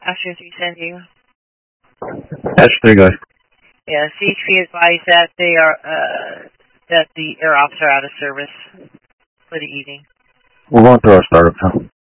Astro 3 San Diego. Astro 3, guys. Yeah, CHP advised that they are, that the air ops are out of service for the evening. We're going through our startup now.